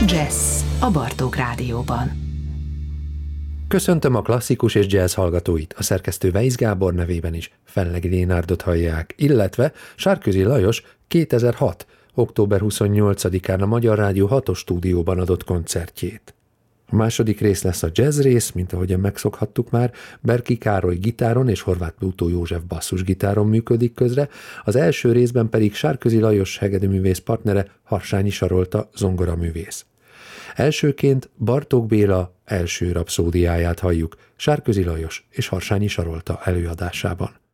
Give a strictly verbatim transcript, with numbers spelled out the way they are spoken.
Jazz a Bartók Rádióban. Köszöntöm a klasszikus és jazz hallgatóit, a szerkesztő Weisz Gábor nevében is Fellegi Lénárdot hallják, illetve Sárközi Lajos kétezer-hat. október huszonnyolcadikán a Magyar Rádió hatos stúdióban adott koncertjét. A második rész lesz a jazz rész, mint ahogyan megszokhattuk már, Berki Károly gitáron és Horváth Plutó József basszusgitáron működik közre, az első részben pedig Sárközi Lajos hegedűművész partnere Harsányi Sarolta zongoraművész. Elsőként Bartók Béla első rapszódiáját halljuk Sárközi Lajos és Harsányi Sarolta előadásában.